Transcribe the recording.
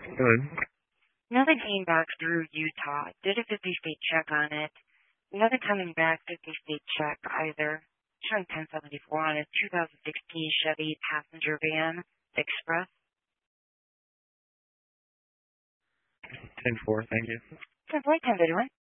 Good. Nothing came back through Utah. Did a 50-state check on it. Nothing coming back 50-state check either. Showing 1074 on a 2016 Chevy passenger van Express. 10-4, thank you. 10-4, 10-31.